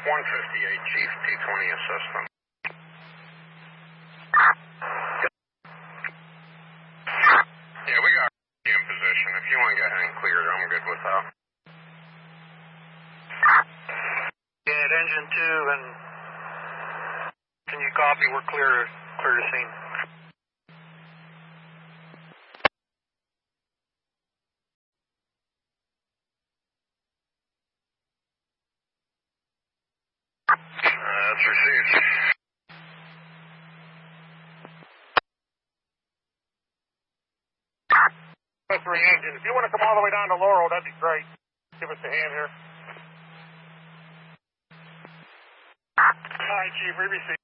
158, Chief, T20 assistant. Yeah, we got in position. If you want to go ahead and clear it, I'm good with that. Yeah, engine 2, and can you copy? We're clear to scene. That's received. Engine. If you want to come all the way down to Laurel, that'd be great. Give us a hand here. All right, Chief, we received.